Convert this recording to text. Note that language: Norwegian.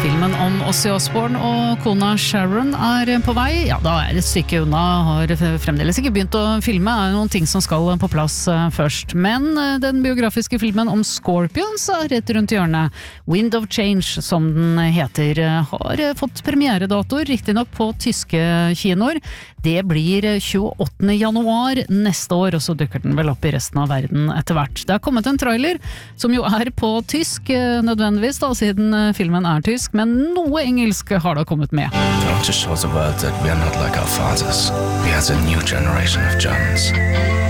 Filmen om Ozzy Osbourne og kona Sharon på vei. Ja, da et stykke unna, har fremdeles ikke begynt å filme, noen ting som skal på plass først. Men den biografiske filmen om Scorpions rett rundt hjørnet. Wind of Change, som den heter, har fått premieredatoer, riktig nok på tyske kinoer. Det blir 28. januar neste år, og så dukker den vel opp i resten av verden etter hvert. Det har kommet en trailer, som jo på tysk, nødvendigvis da, siden filmen tysk, men noe engelsk har da kommet med. Just shows the world that we are not like our fathers. We are a new generation of Germans.